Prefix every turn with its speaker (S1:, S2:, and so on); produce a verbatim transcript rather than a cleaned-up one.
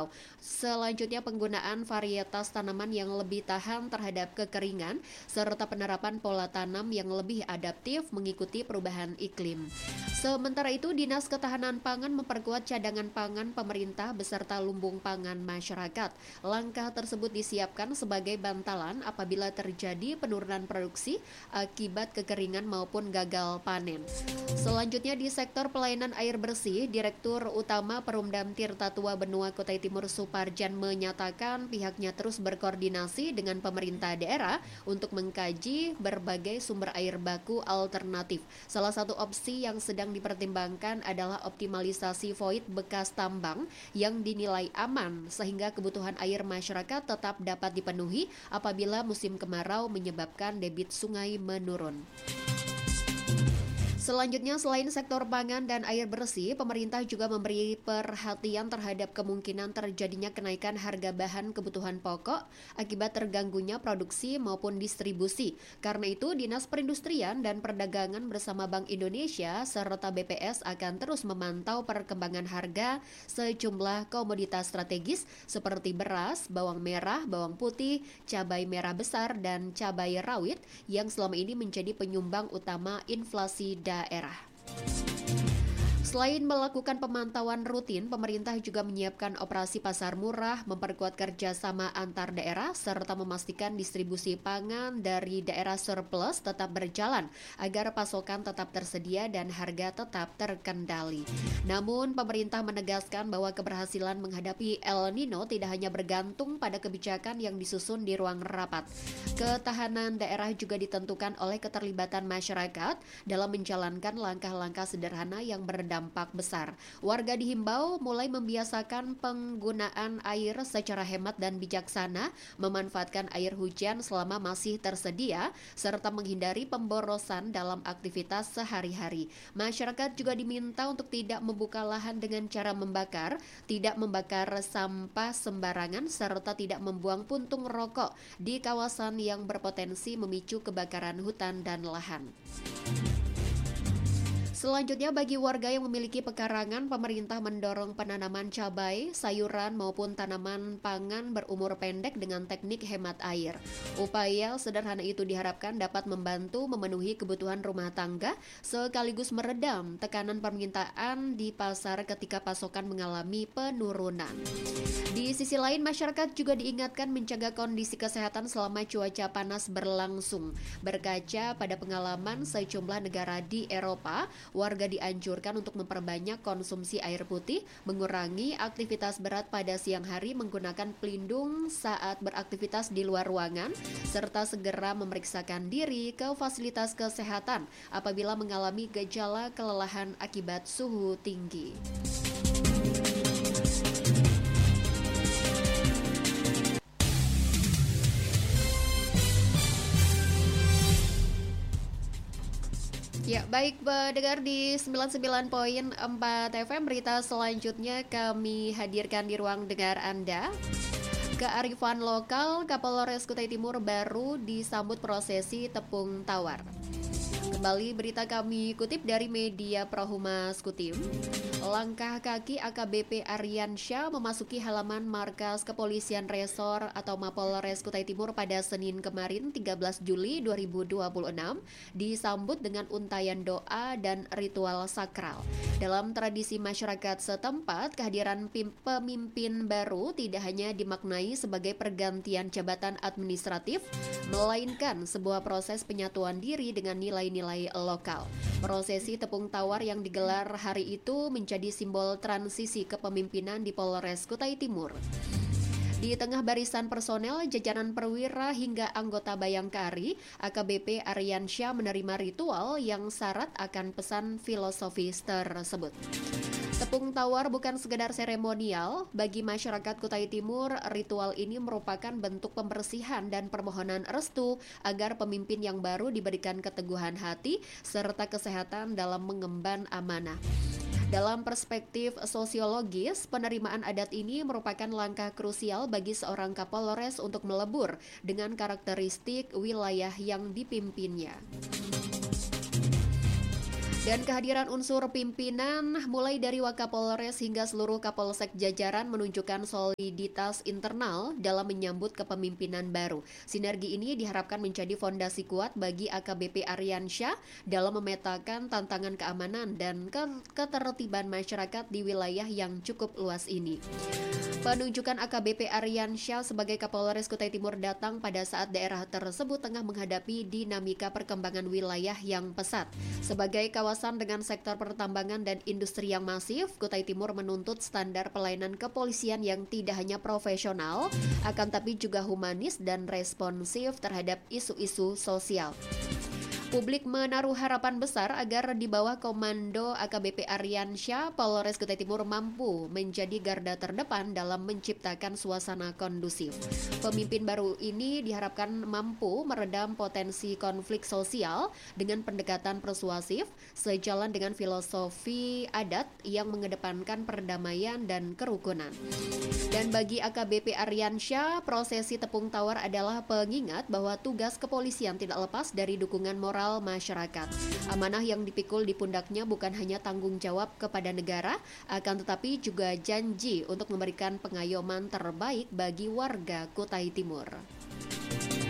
S1: Selanjutnya penggunaan varietas tanaman yang lebih tahan terhadap kekeringan serta penerapan pola tanam yang lebih adaptif mengikuti perubahan iklim. Sementara itu, Dinas Ketahanan Pangan memperkuat cadangan pangan pemerintah beserta lumbung pangan masyarakat. Langkah tersebut disiapkan sebagai bantalan apabila terjadi penurunan produksi akibat kekeringan maupun gagal panen. Selanjutnya di sektor pelayanan air bersih, Direktur Utama Perumdam Tirta Tua Benua Kutai Timur Suparjan menyatakan pihaknya terus berkoordinasi dengan pemerintah daerah untuk mengkaji berbagai sumber air baku alternatif. Salah satu opsi yang sedang dipertimbangkan adalah optimalisasi void bekas tambang yang dinilai aman sehingga kebutuhan air masyarakat tetap dapat dipenuhi apabila musim kemarau menyebabkan debit sungai menurun. Selanjutnya, selain sektor pangan dan air bersih, pemerintah juga memberi perhatian terhadap kemungkinan terjadinya kenaikan harga bahan kebutuhan pokok akibat terganggunya produksi maupun distribusi. Karena itu, Dinas Perindustrian dan Perdagangan bersama Bank Indonesia serta B P S akan terus memantau perkembangan harga sejumlah komoditas strategis seperti beras, bawang merah, bawang putih, cabai merah besar, dan cabai rawit yang selama ini menjadi penyumbang utama inflasi daerah. Selain melakukan pemantauan rutin, pemerintah juga menyiapkan operasi pasar murah, memperkuat kerjasama antar daerah, serta memastikan distribusi pangan dari daerah surplus tetap berjalan agar pasokan tetap tersedia dan harga tetap terkendali. Namun, pemerintah menegaskan bahwa keberhasilan menghadapi El Nino tidak hanya bergantung pada kebijakan yang disusun di ruang rapat. Ketahanan daerah juga ditentukan oleh keterlibatan masyarakat dalam menjalankan langkah-langkah sederhana yang berdampak dampak besar. Warga dihimbau mulai membiasakan penggunaan air secara hemat dan bijaksana, memanfaatkan air hujan selama masih tersedia, serta menghindari pemborosan dalam aktivitas sehari-hari. Masyarakat juga diminta untuk tidak membuka lahan dengan cara membakar, tidak membakar sampah sembarangan, serta tidak membuang puntung rokok di kawasan yang berpotensi memicu kebakaran hutan dan lahan. Selanjutnya, bagi warga yang memiliki pekarangan, pemerintah mendorong penanaman cabai, sayuran maupun tanaman pangan berumur pendek dengan teknik hemat air. Upaya sederhana itu diharapkan dapat membantu memenuhi kebutuhan rumah tangga sekaligus meredam tekanan permintaan di pasar ketika pasokan mengalami penurunan. Di sisi lain, masyarakat juga diingatkan menjaga kondisi kesehatan selama cuaca panas berlangsung. Berkaca pada pengalaman sejumlah negara di Eropa, warga dianjurkan untuk memperbanyak konsumsi air putih, mengurangi aktivitas berat pada siang hari, menggunakan pelindung saat beraktivitas di luar ruangan, serta segera memeriksakan diri ke fasilitas kesehatan apabila mengalami gejala kelelahan akibat suhu tinggi. Ya, baik pendengar di sembilan puluh sembilan koma empat F M, berita selanjutnya kami hadirkan di ruang dengar Anda. Kearifan lokal, Kapolres Kutai Timur baru disambut prosesi tepung tawar. Kembali berita kami kutip dari media Prohumas Kutim. Langkah kaki A K B P Aryansyah memasuki halaman markas Kepolisian Resor atau Mapolres Kutai Timur pada Senin kemarin tiga belas Juli dua ribu dua puluh enam disambut dengan untayan doa dan ritual sakral. Dalam tradisi masyarakat setempat, kehadiran pemimpin baru tidak hanya dimaknai sebagai pergantian jabatan administratif, melainkan sebuah proses penyatuan diri dengan nilai-nilai lokal. Prosesi tepung tawar yang digelar hari itu menjadi simbol transisi kepemimpinan di Polres Kutai Timur. Di tengah barisan personel, jajaran perwira hingga anggota Bayangkari, A K B P Aryansyah menerima ritual yang syarat akan pesan filosofis tersebut. Tepung tawar bukan sekedar seremonial, bagi masyarakat Kutai Timur, ritual ini merupakan bentuk pembersihan dan permohonan restu agar pemimpin yang baru diberikan keteguhan hati serta kesehatan dalam mengemban amanah. Dalam perspektif sosiologis, penerimaan adat ini merupakan langkah krusial bagi seorang Kapolres untuk melebur dengan karakteristik wilayah yang dipimpinnya. Dan kehadiran unsur pimpinan mulai dari Wakapolres hingga seluruh Kapolsek jajaran menunjukkan soliditas internal dalam menyambut kepemimpinan baru. Sinergi ini diharapkan menjadi fondasi kuat bagi A K B P Aryansyah dalam memetakan tantangan keamanan dan ketertiban masyarakat di wilayah yang cukup luas ini. Penunjukan A K B P Aryansyah sebagai Kapolres Kutai Timur datang pada saat daerah tersebut tengah menghadapi dinamika perkembangan wilayah yang pesat. Sebagai kawasan dengan sektor pertambangan dan industri yang masif, Kutai Timur menuntut standar pelayanan kepolisian yang tidak hanya profesional, akan tapi juga humanis dan responsif terhadap isu-isu sosial. Publik menaruh harapan besar agar di bawah komando A K B P Aryansyah, Polres Kutai Timur mampu menjadi garda terdepan dalam menciptakan suasana kondusif. Pemimpin baru ini diharapkan mampu meredam potensi konflik sosial dengan pendekatan persuasif, sejalan dengan filosofi adat yang mengedepankan perdamaian dan kerukunan. Dan bagi A K B P Aryansyah, prosesi tepung tawar adalah pengingat bahwa tugas kepolisian tidak lepas dari dukungan moral masyarakat. Amanah yang dipikul di pundaknya bukan hanya tanggung jawab kepada negara, akan tetapi juga janji untuk memberikan pengayoman terbaik bagi warga Kutai Timur.